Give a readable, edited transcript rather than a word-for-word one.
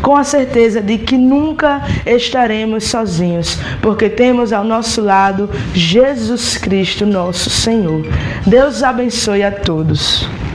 com a certeza de que nunca estaremos sozinhos, porque temos ao nosso lado Jesus Cristo, nosso Senhor. Deus abençoe a todos.